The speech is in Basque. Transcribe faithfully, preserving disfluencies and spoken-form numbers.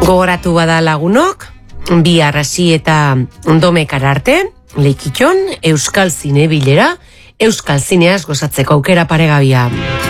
Gogoratu bada lagunok, bi arrasi eta domekar arte, Leikitxon, Euskal Zine bilera, Euskal Zineaz gozatzeko aukera paregabia.